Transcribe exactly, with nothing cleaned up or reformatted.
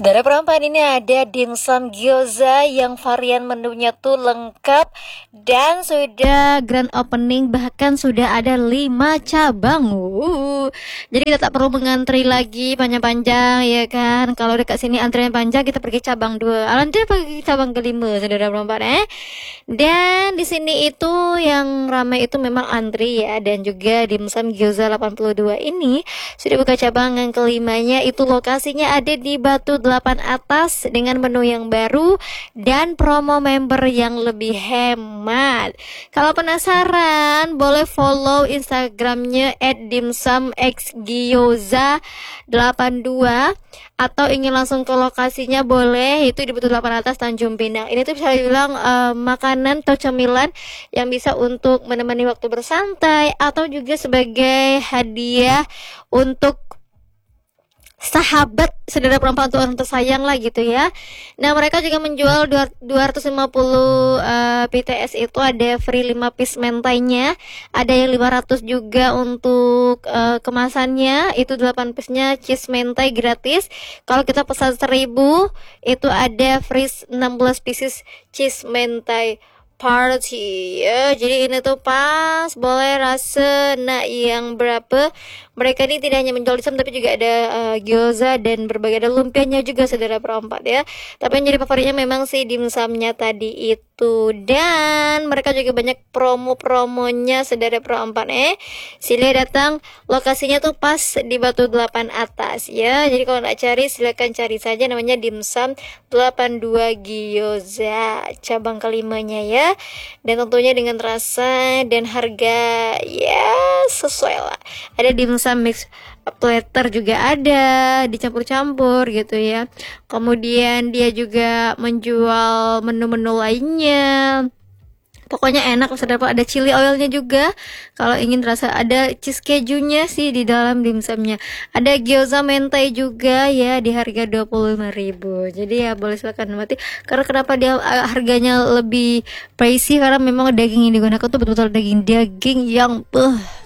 Saudara perempuan, ini ada dimsum gyoza yang varian menunya tuh lengkap dan sudah grand opening, bahkan sudah ada lima cabang. Uh, jadi kita tak perlu mengantri lagi panjang-panjang ya kan. Kalau dekat sini antrian panjang, kita pergi cabang dua, lanjut pergi cabang kelima, saudara perempuan eh. Dan di sini itu yang ramai itu memang antri ya, dan juga dimsum gyoza delapan puluh dua ini sudah buka cabang yang kelimanya. Itu lokasinya ada di Batu delapan atas dengan menu yang baru dan promo member yang lebih hemat. Kalau penasaran, boleh follow Instagramnya at dimsum x gyoza delapan dua, atau ingin langsung ke lokasinya boleh, itu di Batu delapan atas Tanjung Pinang. Ini tuh bisa dibilang uh, makanan atau cemilan yang bisa untuk menemani waktu bersantai, atau juga sebagai hadiah untuk sahabat, saudara perempuan, untuk orang tersayang lah gitu ya. Nah, mereka juga menjual dua ratus lima puluh uh, P T S, itu ada free lima piece mentainya, ada yang lima ratus juga untuk uh, kemasannya, itu delapan piece-nya cheese mentai gratis. Kalau kita pesan seribu, itu ada free enam belas pieces cheese mentai party ya. Jadi ini tuh pas boleh rasa nak yang berapa. Mereka ini tidak hanya menjual dimsum, tapi juga ada uh, gyoza dan berbagai, ada lumpianya juga, saudara perempat ya. Tapi yang jadi favoritnya memang si dimsumnya tadi itu. Dan mereka juga banyak promo-promonya, saudara perempat eh. Sila datang, lokasinya tuh pas di Batu delapan atas ya. Jadi kalau nak cari, silakan cari saja, namanya dimsum delapan dua gyoza cabang kelimanya ya. Dan tentunya dengan rasa dan harga ya sesuai lah. Ada dimsum mix platter juga ada, dicampur-campur gitu ya. Kemudian dia juga menjual menu-menu lainnya. Pokoknya enak, saudara. Ada chili oilnya juga. Kalau ingin rasa, ada cheese kejunya sih di dalam dimsumnya. Ada gyoza mentai juga ya, di harga dua puluh lima ribu. Jadi ya boleh silakan mati. Karena kenapa dia uh, harganya lebih pricey, karena memang daging yang digunakan tuh betul-betul daging daging yang uh,